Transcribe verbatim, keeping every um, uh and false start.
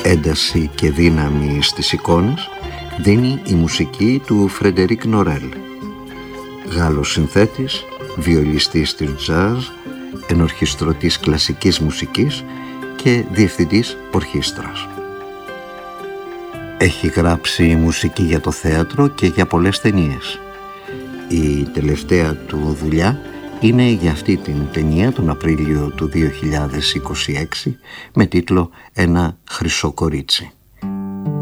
ένταση και δύναμη στις εικόνες δίνει η μουσική του Φρεντερίκ Νορέλ, Γάλλος συνθέτης, βιολιστής της τζάζ, ενορχιστρωτής κλασικής μουσικής και διευθυντής ορχήστρας. Έχει γράψει μουσική για το θέατρο και για πολλές ταινίες. Η τελευταία του δουλειά είναι για αυτή την ταινία τον Απρίλιο του δύο χιλιάδες είκοσι έξι με τίτλο «Ένα χρυσό κορίτσι».